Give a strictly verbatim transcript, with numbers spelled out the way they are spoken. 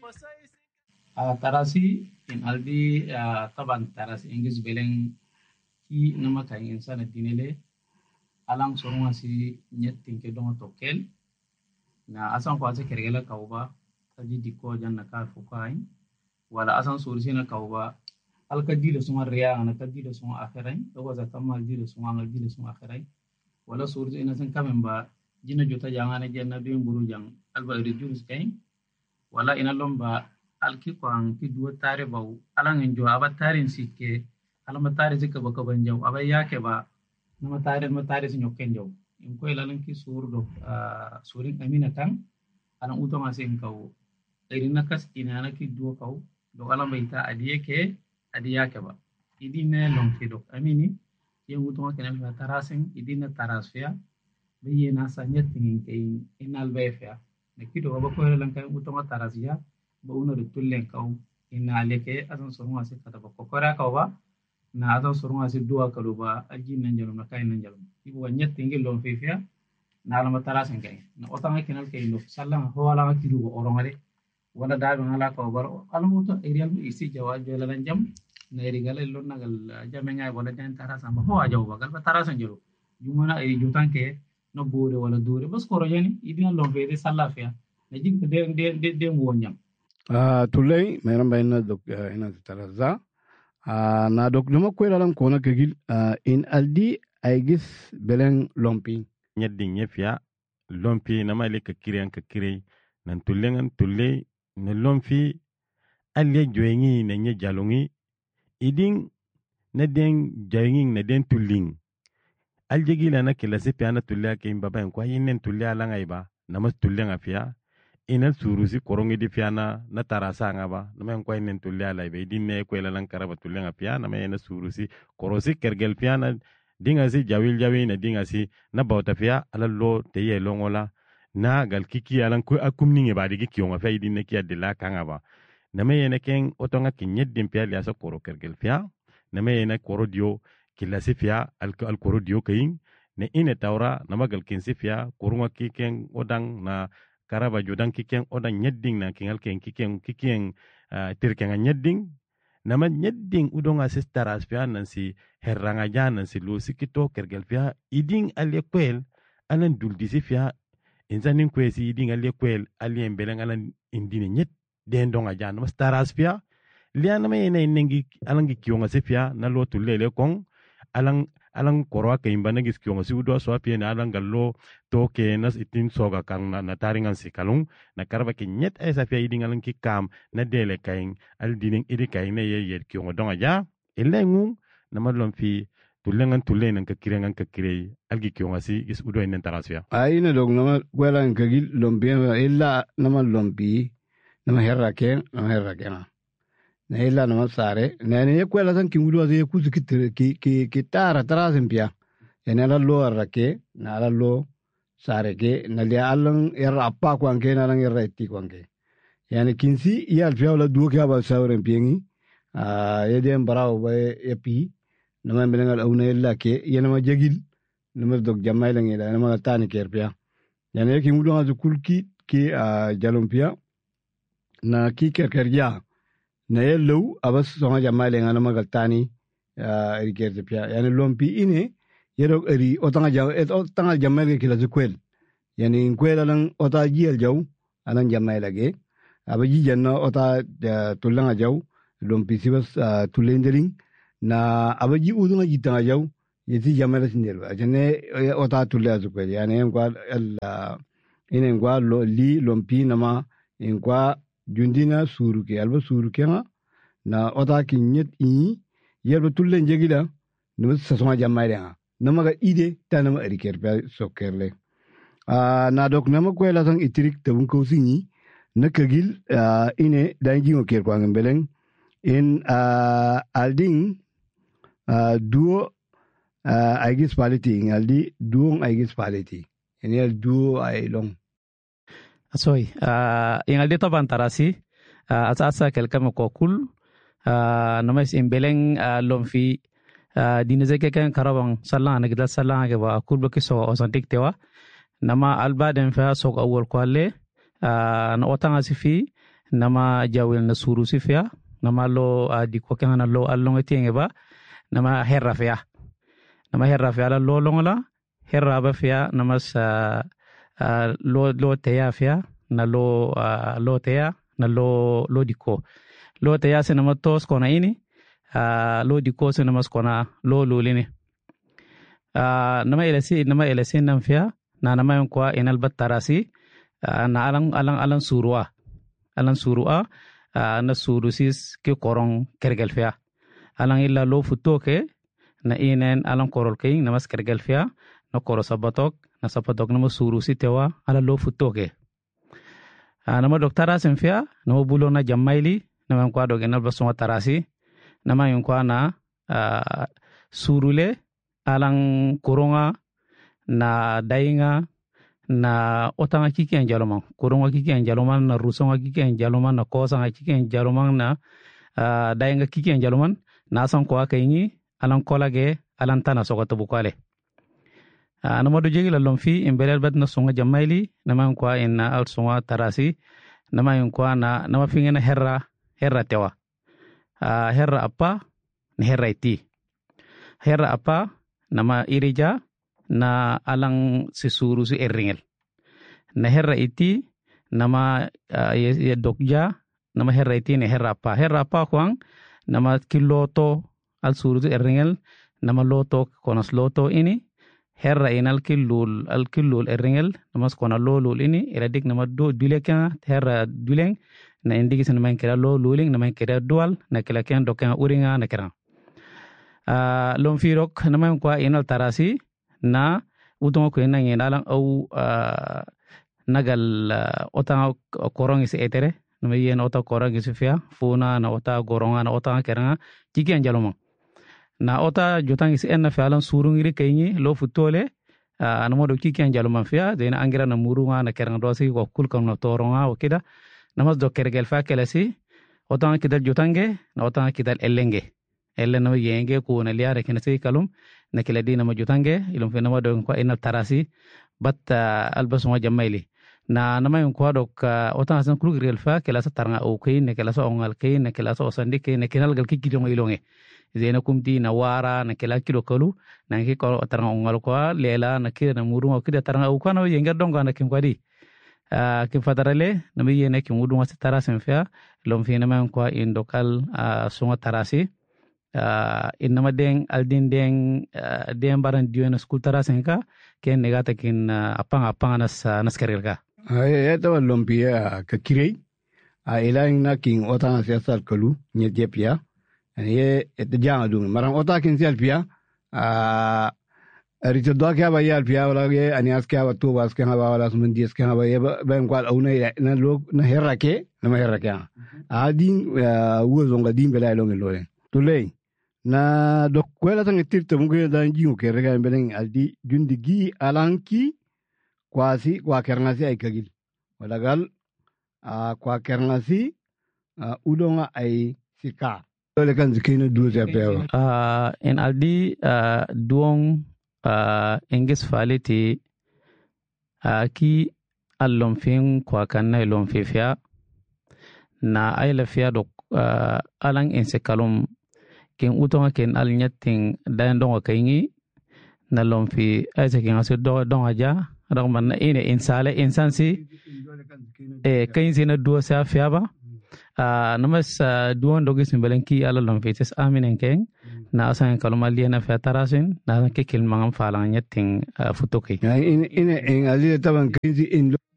Ah, tarasi in aldi ah, taban tarasi ingis beleng ki nama kain insana dinele alang sorunga si nyet tinke dongo tokel na asan ko ase kergela kauba taji dikko janna ka fukain wala asan sursi na kauba alka dilo suma riya na ka dilo suma akhirai to za kamal dilo suma ngal dilo suma akhirai wala sursi ina san kamemba jina jota jangana jenna bi mburu jang alba rijus kain wala ina lomba alki kwang ki duwa tare bau alang enjo aba tarin sikke alama tare sikka baka banjaw aba yake ba nama tare nama tare si nyokken jaw in ko ilalan ki surdo surin amina kan alang uto masen kau irina kas inana ki duwa kau do alama ita adiye ke adiya ke ba idi ne long ki do amini ye uto ma kenal fa tarasen idi na tarasfia be ye na sanyet tingin ke inal befia ne ki do ba ko ilalan kan uto ma tarasiya ba uno de tullen kaw ina leke asan sorunga se kata ba kokora kaw ba na asan sorunga se duwa kalu ba aji nan jalum na kay nan jalum ibu wanyet tingi lon fefia na ala matara sen kay na otanga kinal kay no sallam ho ala ma kidu ko orongale wala da ban ala kaw bar ala muto erial mu isi jawab jela lan jam na eri gala lon nagal jame ngay wala jan tara sama ho ajaw ba gal ba tara sen jelo jumana eri jutanke no bore wala dure bas ko rojani idina lon fede sallafia na jik de de de de wonyam Ah, tulay mayroon ba ina dok uh, ina taraza ah na dok numa kwela lang kona kegil uh, in aldi aigis beleng lompi nyaddi nyefya lompi nama le ka kiren ka kire nan tullengan tulle ne lompi alle joyengi ne nye jalungi iding na den joyengi na den tulling aljegi la na kila se piana tulle ke mbaba kwa yinen tulle ala ngaiba nama tullenga fia ina surusi korongi di fiana na tarasa nga ba na men koy nen tulle ala be di ne ko la lan karaba tulle nga fiana me na surusi korosi kergel fiana dinga si jawil jawi na dinga si na bawta fia ala lo te ye longola na gal kiki alan ko akumni nge ba di kiki nga fay di ne ki adila kanga ba na me ne ken otonga ki nyeddim pia ya so koro kergel fia na me ne koro dio kila si fia al al koro dio kayin ne ine tawra na magal kin si fia korunga ki ken odang na karaba jodan kiken oda nyedding na kingal ken kiken kiken uh, tirkenga nyedding nama nyedding udonga sistara aspia nansi herranga jana si lo sikito kergel fia iding alle kwel alan duldisi fia inzanin kwesi iding alle kwel alle mbeleng alan indine nyet den donga jana mas stara aspia liana me ene nengi alangi kionga sefia na lo tulele kong alang alang korwa ke imbana gis kionga si udo so apie na alang gallo to ke nas itin soga kang na, na taringan si kalung na karba ke nyet ay safia iding alang ki kam na dele kaing al dining idi kaing na ye ye kionga donga ja elengu na madlom fi tulengan tulen ang kakirengan kakirey algi kionga si is udo inen tarasfia ay na dog nama wala ang kagil lompi illa nama lompi nama herra ke nama herra ke na na illa nama sare na ne kwela san ki udo aze ku ki ki ki ki tara tarasin pia ene la lo arake na la lo sare ke na le alang erra appa ko anke na lang erra etti ko anke yani kinsi ya alfia wala duo ke aba sawren piengi a yedem baraw ba epi nama belengal awna illa ke yana ma jagil nama dog jamay lang ila nama tani kerpia yani ki udo azu kulki ki jalompia na ki kerkerja na yellow abas songa jamale ngana magal tani eri kerte pia yani lompi ine yero eri otanga jaw et otanga jamale kila zukwel yani kwela lang ota jiel jaw anan jamale ge abaji janna ota tulanga jaw lompi sibas tulendering na abaji udunga jitanga jaw yeti jamale sinel ajane ota tulla zukwel yani ngwa ine ngwa li lompi nama ngwa jundina suruke alba suruke nga na ota ki nyet i yerba tulle njegila numus sasonga jammayre nga namaga ide ta nama eriker pa sokerle uh, na dok nama kwe la sang itirik tabung kausi ni na kagil uh, ine danji ngoker kwa ngembeleng in uh, alding uh, duo uh, aigis paliti ngaldi duong aigis paliti ini al duo ay long Soy, uh, yang aldi taban tarasi, uh, asa-asa kelkam ko kul, uh, namais imbeleng uh, lomfi, uh, dinazeke kan karabang salang nagdal salang ke ba kul baki so osantik tewa, nama alba den fa so awol kwale, uh, na otang asifi, nama jawil na suru si fia nama lo uh, di ko kana lo allong tienge ba nama herra fia nama herra fia la lo longola herra ba fia nama sa uh, lo lo teya fia na lo uh, lo teya na lo lo diko lo teya se nama tos kona ini uh, lo diko se nama kona lo lulini uh, nama elesi nama elesi nam fia na nama yon kwa inal batarasi uh, na alang alang alang surua alang surua uh, na surusis ke korong kergel fia alang illa lo futo ke na inen alang korol ke namas kergel fia no koro sabatok na sabatok nama surusi tewa ala lo futo ke uh, nama doktara senfia nama bulo na jamaili nama kwa dog inal basonga tarasi nama yon kwa na uh, surule alang koronga na dainga na otanga kiki en jaloma koronga kiki en jaloma na rusonga kiki en jaloma na kosanga kiki en jaloma na uh, dainga kiki en jaloma na son ko akayni alan kolage alan tana sokoto bukale uh, na modu jegi la lomfi imbelel bad na songa jamaili na man ko en al songa tarasi na man ko na na mafingena herra herra tewa uh, herra apa ni herra iti herra apa nama irija na alang sisuru si eringel na herra iti nama uh, ye dokja nama herra iti ne herra pa herra pa kwang nama kiloto al suru si eringel nama loto konas loto ini herra inal kilul al kilul eringel nama skona lolul ini iradik nama do duleka herra duleng na indigi sen man kira loluling nama kira dual na kila ken dokeng uringa na kira uh, lomfirok nama kwa inal tarasi na utong ko ina ngin alang au uh, nagal uh, otang korong isi etere numi yen ota korong isi fia funa na ota goronga na ota keranga tiki anjaloma na ota jotang isi enna fia alang surung iri kaingi lo futole uh, anamo do tiki anjaloma fia dena angira na murunga na keranga dosi ko kulkam na toronga o kida namas do kergel fa kelasi otang kidal jotange na otang kidal ellenge ellen no yenge ko na liare kenasi kalum na kila dina majutange ilum fe nama do ko inal tarasi bat uh, albasu ma jamaili na nama yon ko do ka otan san kulu grel fa kala sa taranga o kay ne kala sa ongal kay ne kala sa osandi kay ne kinal gal kikiro mo ilonge zena kumti na wara na kala kilo kalu na ki ko taranga ongal ko lela na kira na muru ko kida taranga o kana yenga donga na kim kwadi uh, kim fatarale nama yene kim mudu ma tarasi fa ilum fe nama yon ko indokal uh, sunga tarasi Uh, inama deng aldin deng uh, deng baran diona school tarasenka ken negata kin uh, apang apang nas uh, nas kerelka ay eta lompia ka kirei a ilaing na king ota siasal kalu nye jepia ye et jang dung marang ota kin sial pia a rito do ka ba yal pia wala ye anias ka tu bas ka ba wala sumen dies ka ba ye ben kwal au na na lo na herake na herake a din wo zonga din bela lo ngelo tulei na dok kwela tang tirte mungu dan jingu ke rega mbeleng aldi jundi gi alanki kwasi kwa kernasi ay kagil walagal a kwa kernasi udonga ay sika dole kan zikino du se pewa uh, en aldi uh, duong uh, engis faliti uh, ki allom fin kwa kanna ilom fifia na ay la fia dok uh, alang ensekalum ken utonga ken al nyating dan donga kaingi na lomfi aise ken asu do donga ja rang man ine insale insansi e kain sina duo sa fiaba a namas duon dogi simbalenki ala lomfi tes aminen ken na asan kaluma liena fa tarasin na ke kilmangam falang nyating futoki ine ine en ali taban kain in